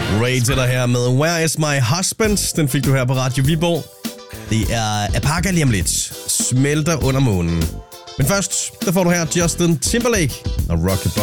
Ray til dig her med Where is my husband? Den fik du her på Radio Viborg. Det er Apaga lige om lidt. Smelter under månen. Men først, der får du her Justin Timberlake og Rocket